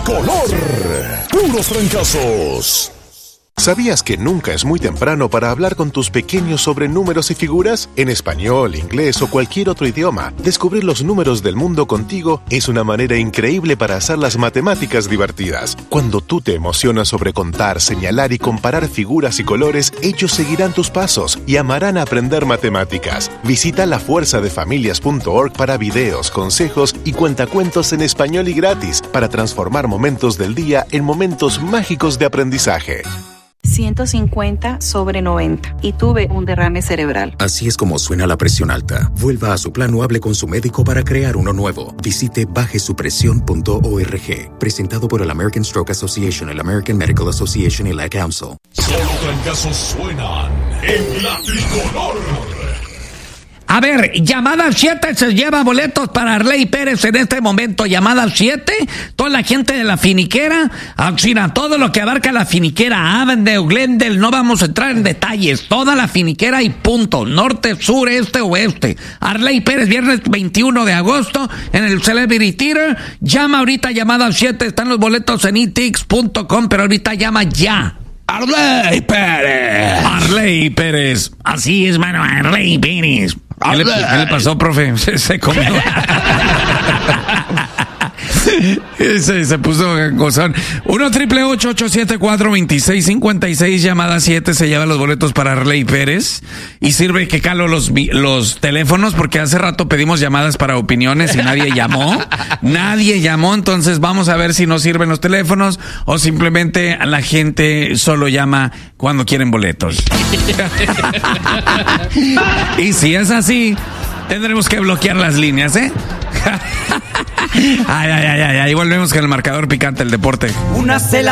tricolor. Puros trancazos. ¿Sabías que nunca es muy temprano para hablar con tus pequeños sobre números y figuras? En español, inglés o cualquier otro idioma, descubrir los números del mundo contigo es una manera increíble para hacer las matemáticas divertidas. Cuando tú te emocionas sobre contar, señalar y comparar figuras y colores, ellos seguirán tus pasos y amarán aprender matemáticas. Visita lafuerzadefamilias.org para videos, consejos y cuentacuentos en español y gratis para transformar momentos del día en momentos mágicos de aprendizaje. 150/90 y tuve un derrame cerebral. Así es como suena la presión alta. Vuelva a su plan o hable con su médico para crear uno nuevo. Visite bajesupresión.org. Presentado por el American Stroke Association, el American Medical Association y la Council. Solo trancazos suenan en la tricolor. A ver, llamada 7 se lleva boletos para Arley Pérez en este momento. Llamada 7, toda la gente de la finiquera, todo lo que abarca la finiquera, Avondale, Glendale, no vamos a entrar en detalles. Toda la finiquera y punto. Norte, sur, este, oeste. Arley Pérez, viernes 21 de agosto en el Celebrity Theater. Llama ahorita, llamada 7, están los boletos en etix.com, pero ahorita llama ya. Arley Pérez. Arley Pérez. Así es, mano, Arley Pérez. ¿Qué le pasó, profe? Se comió. Se puso gozón. 1-888-874-2656, llamada 7, se lleva los boletos para Arley Pérez. Y sirve que calo los teléfonos, porque hace rato pedimos llamadas para opiniones y nadie llamó. Entonces vamos a ver si no sirven los teléfonos o simplemente la gente solo llama cuando quieren boletos. Y si es así, tendremos que bloquear las líneas, ¿eh? Ay, volvemos con el marcador picante del deporte. Una cela